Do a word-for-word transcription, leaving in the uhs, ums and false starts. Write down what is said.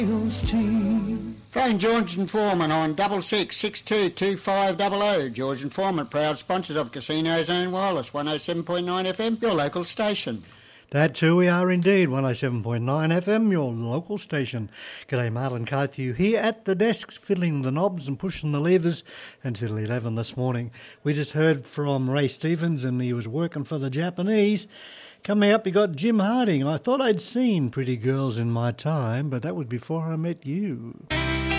Phone George and Foreman on double six six two two five double oh. George and Foreman, proud sponsors of Casino Zone Wireless, one oh seven point nine F M, your local station. That's who we are indeed, one oh seven point nine F M, your local station. G'day, Marlon Carthew here at the desk, fiddling the knobs and pushing the levers until eleven this morning. We just heard from Ray Stevens and he was working for the Japanese. Coming up, you got Jim Harding. I thought I'd seen Pretty Girls in My Time, but that was before I met you.